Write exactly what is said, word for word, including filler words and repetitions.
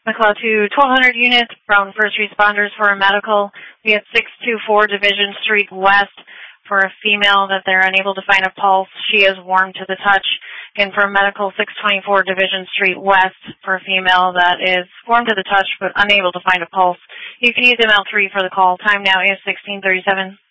McLeod to twelve hundred unit from first responders for a medical. We have six two four Division Street West for a female that they're unable to find a pulse. She is warm to the touch. Again, for medical, six twenty-four Division Street West for a female that is warm to the touch but unable to find a pulse. You can use M L three for the call. Time now is sixteen thirty-seven.